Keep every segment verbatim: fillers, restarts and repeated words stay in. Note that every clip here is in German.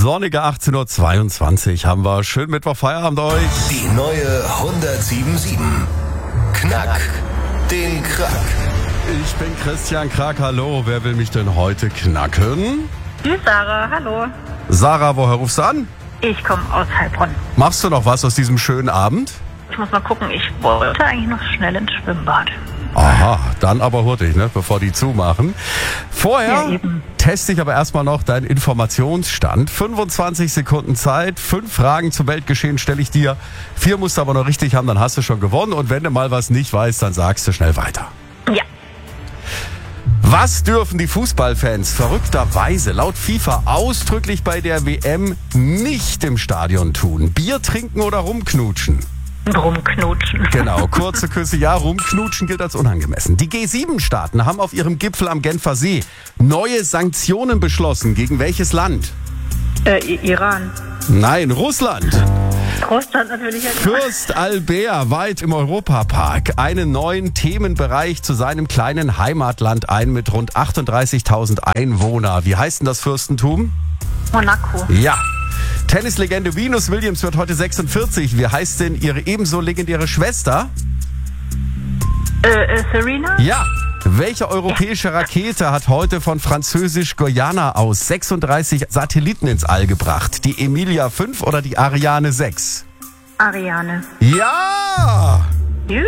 Sonnige achtzehn Uhr zweiundzwanzig haben wir. Schönen Mittwoch, Feierabend euch. Die neue hundertsieben sieben. Knack den Krack. Ich bin Christian Krack, hallo. Wer will mich denn heute knacken? Die Sarah, hallo. Sarah, woher rufst du an? Ich komme aus Heilbronn. Machst du noch was aus diesem schönen Abend? Ich muss mal gucken, ich wollte eigentlich noch schnell ins Schwimmbad. Aha, dann aber hurtig, ne, bevor die zumachen. Vorher Ja, eben. teste ich aber erstmal noch deinen Informationsstand. fünfundzwanzig Sekunden Zeit, fünf Fragen zum Weltgeschehen stelle ich dir. Vier musst du aber noch richtig haben, dann hast du schon gewonnen. Und wenn du mal was nicht weißt, dann sagst du schnell weiter. Ja. Was dürfen die Fußballfans verrückterweise laut FIFA ausdrücklich bei der W M nicht im Stadion tun? Bier trinken oder rumknutschen? Rumknutschen. Genau, kurze Küsse, ja, rumknutschen gilt als unangemessen. Die G sieben Staaten haben auf ihrem Gipfel am Genfer See neue Sanktionen beschlossen. Gegen welches Land? Äh, I- Iran. Nein, Russland. Russland natürlich. Ja. Fürst Albert weiht im Europapark einen neuen Themenbereich zu seinem kleinen Heimatland ein mit rund achtunddreißigtausend Einwohnern. Wie heißt denn das Fürstentum? Monaco. Ja. Tennislegende Venus Williams wird heute sechsundvierzig. Wie heißt denn ihre ebenso legendäre Schwester? Äh, äh, Serena? Ja. Welche europäische Rakete hat heute von Französisch-Guyana aus sechsunddreißig Satelliten ins All gebracht? Die Emilia fünf oder die Ariane sechs? Ariane. Ja! Juhu.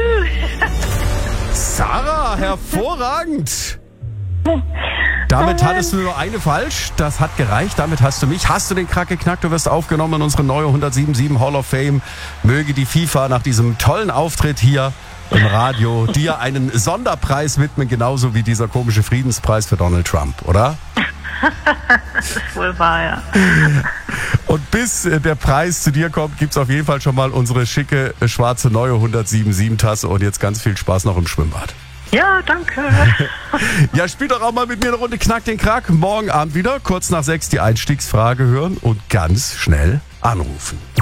Sarah, hervorragend! Damit hattest du nur eine falsch. Das hat gereicht. Damit hast du mich. Hast du den Krack geknackt? Du wirst aufgenommen in unsere neue hundertsiebenundsiebzig Hall of Fame. Möge die FIFA nach diesem tollen Auftritt hier im Radio dir einen Sonderpreis widmen, genauso wie dieser komische Friedenspreis für Donald Trump, oder? Das ist wohl wahr, ja. Und bis äh, der Preis zu dir kommt, gibt's auf jeden Fall schon mal unsere schicke, äh, schwarze neue hundertsiebenundsiebzig Tasse und jetzt ganz viel Spaß noch im Schwimmbad. Ja, danke. Ja, spiel doch auch mal mit mir eine Runde Knack den Krack. Morgen Abend wieder, kurz nach sechs die Einstiegsfrage hören und ganz schnell anrufen.